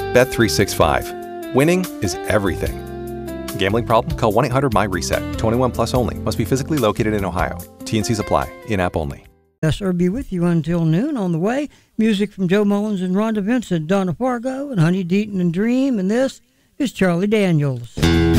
Bet365. Winning is everything. Gambling problem? Call 1-800-MY-RESET. 21 plus only. Must be physically located in Ohio. T&Cs apply. In-app only. SR be with you until noon. On the way, music from Joe Mullins and Rhonda Vincent, Donna Fargo, and Honey Deaton and Dream, and this is Charlie Daniels.